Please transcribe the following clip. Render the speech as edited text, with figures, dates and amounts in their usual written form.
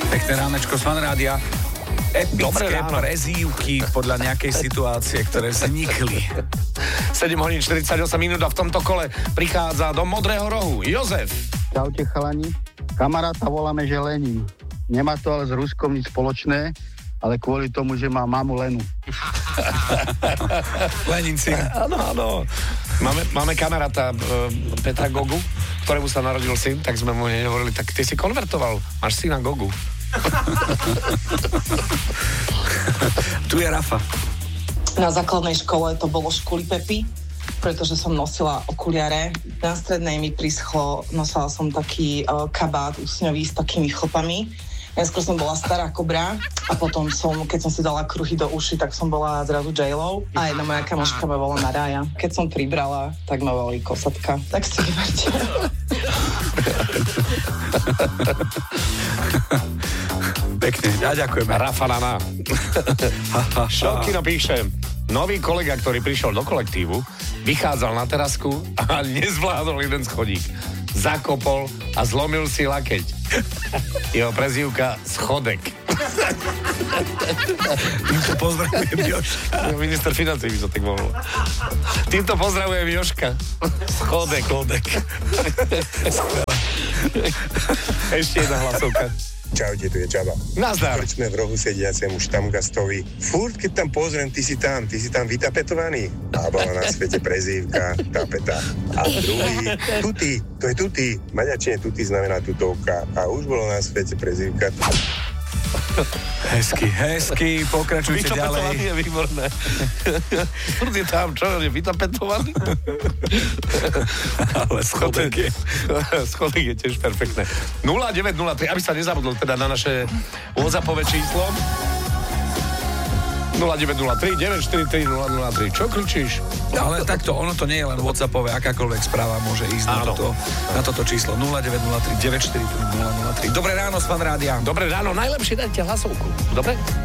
Pekné ránečko z Fanrádia. Epické prezývky podľa nejakej situácie, ktoré vznikli. 7 hodín 48 minút a v tomto kole prichádza do Modrého rohu Jozef. Čaute chalani. Kamaráta voláme, že Lenin. Nemá to ale s Ruskom nič spoločné, ale kvôli tomu, že má mamu Lenu. Lenin si. Áno. Máme kamaráta Petra Gogu, ktorému sa narodil syn, tak sme mu hovorili, tak ty si konvertoval, máš syna Gogu. Tu je Rafa. Na základnej škole to bolo škuli Pepi, pretože som nosila okuliare. Na strednej mi prischlo, nosila som taký kabát úsňový s takými chlpami. Najskôr som bola stará kobra a potom keď som si dala kruhy do uši, tak som bola zrazu J-Lo a jedna moja kamoška ma volala Mariah. Keď som pribrala, tak ma volali Kosatka. Tak si vyberte. Pekne, ja ďakujem. Rafa Nana. Šokino píše, nový kolega, ktorý prišiel do kolektívu, vychádzal na terasku a nezvládol jeden schodík. Zakopol a zlomil si lakeť. Jeho prezývka Schodek. Týmto pozdravujem Jožka. Minister financií by to tak mohol. Týmto pozdravujem Jožka. Schodek. Ešte jedna hlasovka. Čaute, tu je Čaba. Nazdar. Sme v rohu sediacemu štamgastovi. Furt, keď tam pozriem, ty si tam vytapetovaný. A bola na svete prezývka Tapeta. A druhý, Tuti, to je Tuti. Maďačine Tuti znamená tutovka. A už bolo na svete prezývka. Hezky, pokračujte ďalej. Vytapetovaný je výborné. Furt je tam, čo je vytapetovaný? Ale schodek je. Schodek je tiež perfektné. 0903, aby sa nezabudlo teda na naše WhatsAppové číslo. 0903 943 003. Čo kričíš? Ale takto, ono to nie je len WhatsAppové, akákoľvek správa môže ísť na toto číslo 0903 943 003. Dobré ráno z Fanrádia. Dobré ráno, najlepšie dajte hlasovku. Dobre?